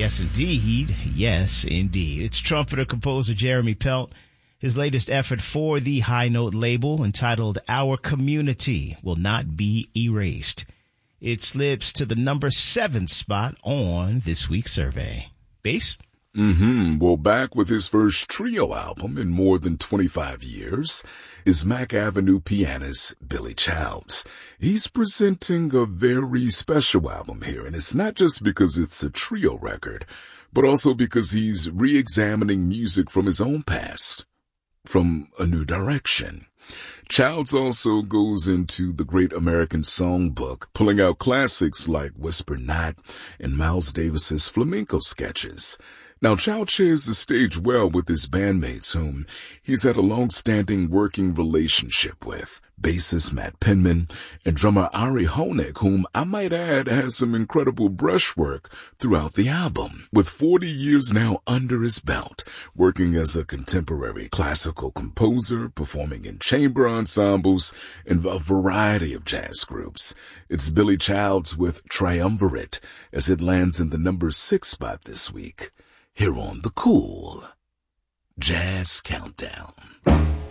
Yes, indeed. Yes, indeed. It's trumpeter-composer Jeremy Pelt. His latest effort for the High Note label, entitled Our Community Will Not Be Erased. It slips to the number 7 spot on this week's survey. Bass? Well, back with his first trio album in more than 25 years is Mack Avenue pianist Billy Childs. He's presenting a very special album here, and it's not just because it's a trio record, but also because he's re-examining music from his own past, from a new direction. Childs also goes into the Great American Songbook, pulling out classics like Whisper Not and Miles Davis's flamenco sketches. Now, Childs shares the stage well with his bandmates, whom he's had a long-standing working relationship with, bassist Matt Penman and drummer Ari Honig, whom I might add has some incredible brushwork throughout the album. With 40 years now under his belt, working as a contemporary classical composer, performing in chamber ensembles, and a variety of jazz groups, it's Billy Childs with Triumvirate as it lands in the number 6 spot this week, here on the Cool Jazz Countdown.